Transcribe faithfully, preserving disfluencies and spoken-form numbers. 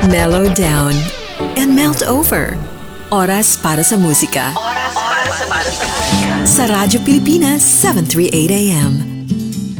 Mellow down and melt over. Oras para sa musika. Oras para sa musika. Sa Radyo Pilipinas, seven thirty-eight A M.